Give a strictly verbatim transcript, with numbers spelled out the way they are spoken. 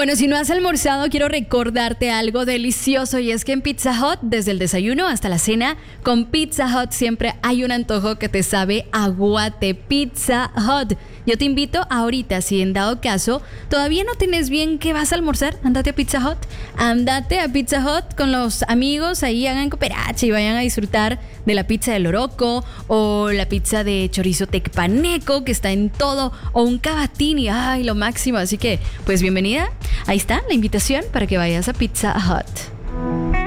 Bueno, si no has almorzado, quiero recordarte algo delicioso y es que en Pizza Hut, desde el desayuno hasta la cena, con Pizza Hut siempre hay un antojo que te sabe a guate. Pizza Hut. Yo te invito ahorita, si en dado caso todavía no tienes bien qué vas a almorzar, ándate a Pizza Hut. Ándate a Pizza Hut con los amigos, ahí hagan cooperacha y vayan a disfrutar de la pizza de loroco o la pizza de chorizo tecpaneco que está en todo, o un cavatini, ay, lo máximo. Así que, pues bienvenida. Ahí está la invitación para que vayas a Pizza Hut.